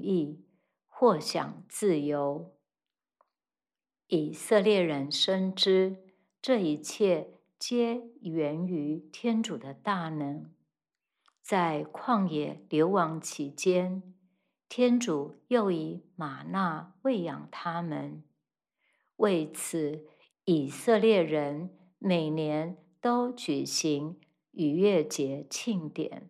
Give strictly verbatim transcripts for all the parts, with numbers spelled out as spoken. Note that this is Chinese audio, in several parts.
义，获享自由。以色列人深知，这一切皆源于天主的大能。在旷野流亡期间，天主又以玛纳喂养他们。为此，以色列人每年都举行逾越节庆典，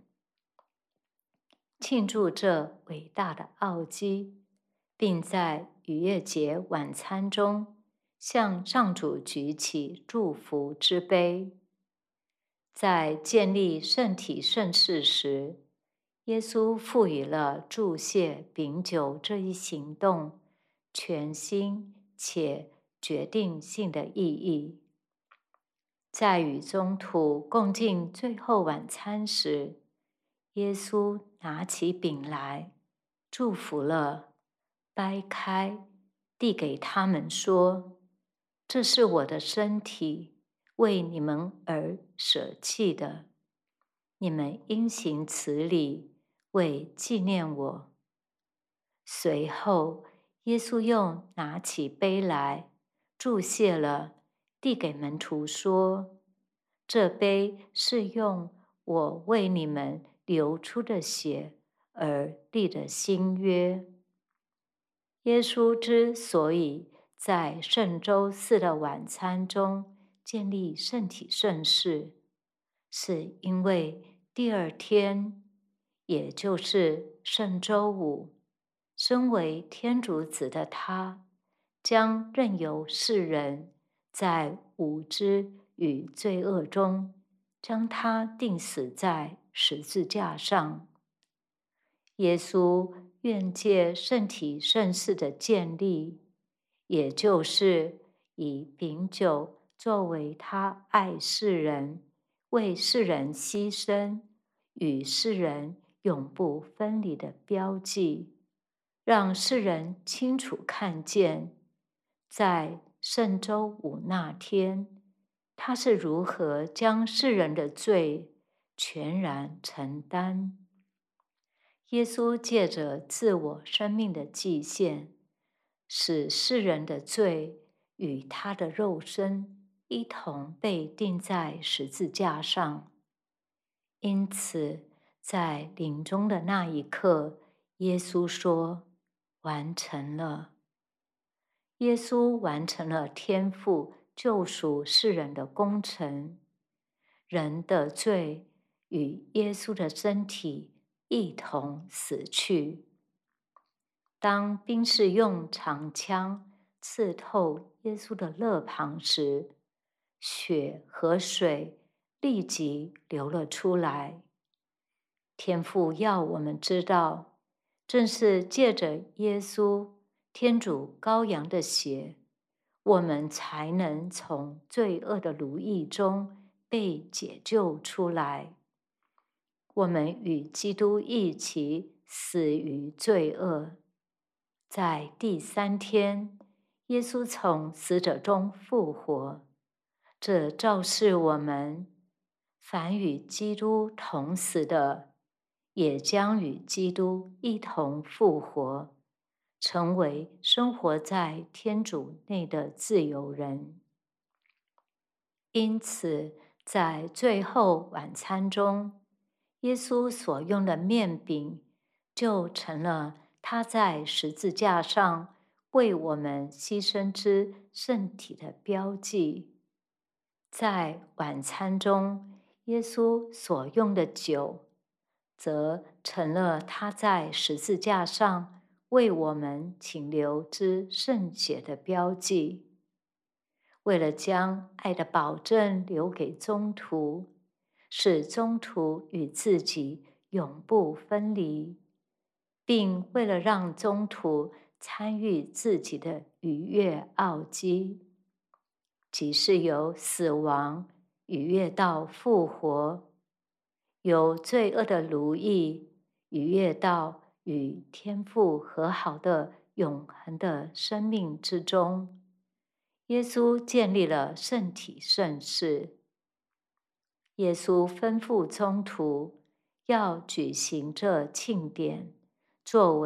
庆祝这伟大的奥迹，并在逾越节晚餐中向上主举起祝福之杯。在建立圣体圣事时，耶稣赋予了祝谢饼酒这一行动全新且决定性的意义。在与宗徒共进最后晚餐时，耶稣拿起饼来，祝福了，掰开，递给他们说：“这是我的身体，为你们而舍弃的。你们应行此礼，为纪念我。”随后，耶稣又拿起杯来，祝谢了，递给门徒说：“这杯是用我为你们流出的血而立的新约。”耶稣之所以在圣周四的晚餐中建立圣体圣事，是因为第二天，也就是圣周五，身为天主子的他，将任由世人在无知与罪恶中将他钉死在十字架上。耶稣愿借圣体圣事的建立，也就是以饼酒作为他爱世人、为世人牺牲与世人永不分离的标记，让世人清楚看见，在圣周五那天，他是如何将世人的罪全然承担。耶稣借着自我生命的祭献，使世人的罪与他的肉身一同被钉在十字架上。因此，在临终的那一刻，耶稣说：“完成了。”耶稣完成了天父救赎世人的工程，人的罪与耶稣的身体一同死去。当兵士用长枪刺透耶稣的肋旁时，血和水立即流了出来。天父要我们知道，正是借着耶稣天主羔羊的血，我们才能从罪恶的奴役中被解救出来。我们与基督一起死于罪恶。在第三天，耶稣从死者中复活，这昭示我们，凡与基督同死的，也将与基督一同复活，成为生活在天主内的自由人。因此，在最后晚餐中，耶稣所用的面饼就成了他在十字架上为我们牺牲之圣体的标记。在晚餐中，耶稣所用的酒，则成了他在十字架上为我们倾流之圣血的标记。为了将爱的保证留给宗徒，使宗徒与自己永不分离，并为了让宗徒参与自己的逾越奥迹，即是由死亡逾越到复活，由罪恶的奴役逾越到与天父和好的永恒的生命之中。耶稣建立了圣体圣事。耶稣吩咐宗徒要举行这庆典，作为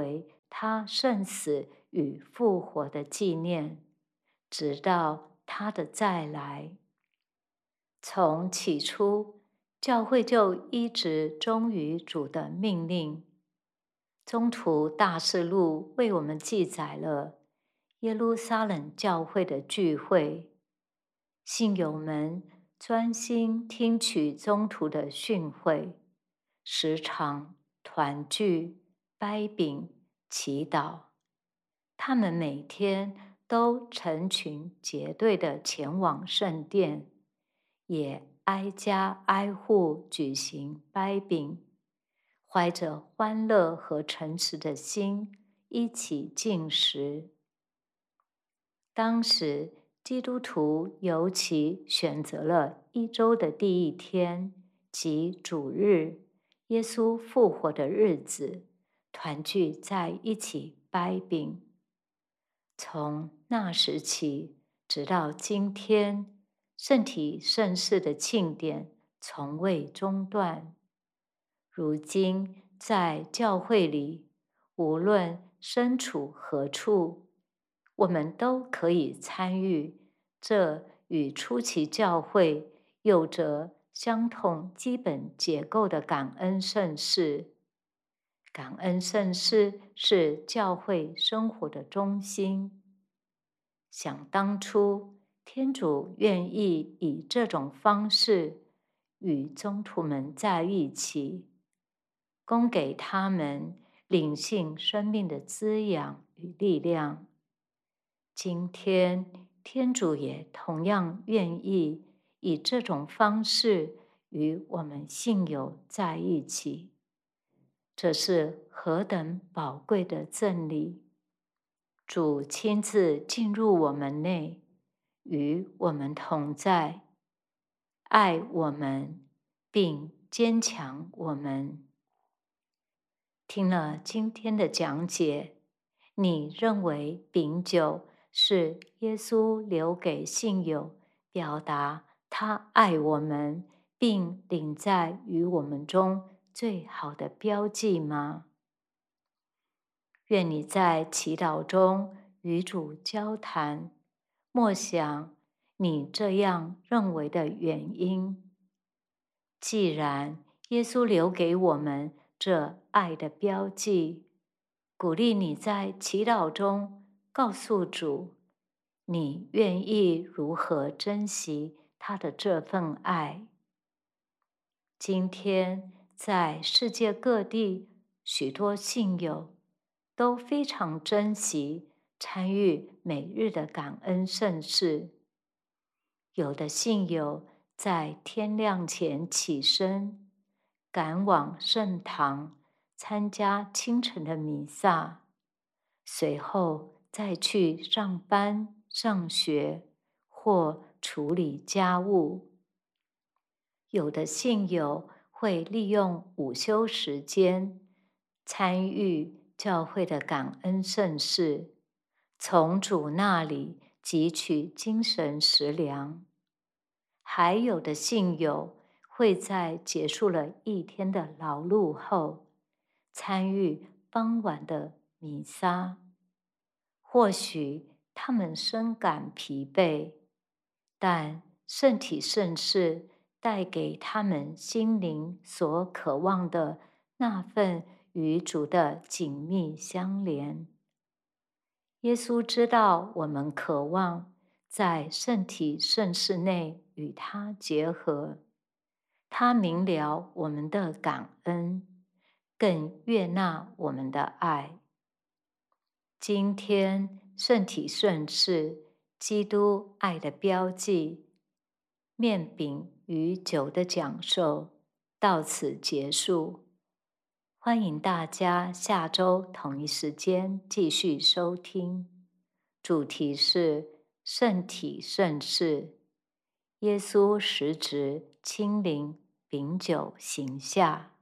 他圣死与复活的纪念，直到他的再来。从起初，教会就一直忠于主的命令。宗徒大事录为我们记载了耶路撒冷教会的聚会，信友们专心听取宗徒的训诲，时常团聚、掰饼、祈祷。他们每天都成群结队地前往圣殿，也挨家挨户举行掰饼，怀着欢乐和诚实的心一起进食。当时基督徒尤其选择了一周的第一天，即主日，耶稣复活的日子，团聚在一起掰饼。从那时起，直到今天，圣体圣事的庆典从未中断。如今在教会里，无论身处何处，我们都可以参与这与初期教会有着相同基本结构的感恩圣事。感恩圣事是教会生活的中心。想当初，天主愿意以这种方式与宗徒们在一起，供给他们灵性生命的滋养与力量。今天，天主也同样愿意以这种方式与我们信友在一起。这是何等宝贵的赠礼！主亲自进入我们内，与我们同在，爱我们，并坚强我们。听了今天的讲解，你认为饼酒是耶稣留给信友，表达他爱我们，并领在于我们中最好的标记吗？愿你在祈祷中与主交谈，默想你这样认为的原因。既然耶稣留给我们这爱的标记，鼓励你在祈祷中告诉主，你愿意如何珍惜他的这份爱。今天在世界各地，许多信友都非常珍惜参与每日的感恩圣事。有的信友在天亮前起身，赶往圣堂参加清晨的弥撒，随后再去上班、上学或处理家务。有的信友会利用午休时间参与教会的感恩圣事，从主那里汲取精神食粮。还有的信友会在结束了一天的劳碌后，参与傍晚的弥撒。或许他们深感疲惫，但圣体圣事带给他们心灵所渴望的那份与主的紧密相连。耶稣知道我们渴望在圣体圣事内与他结合，他明了我们的感恩，更悦纳我们的爱。今天圣体圣事，基督爱的标记，面饼与酒的讲授到此结束。欢迎大家下周同一时间继续收听。主题是圣体圣事，耶稣实质亲临饼酒行下。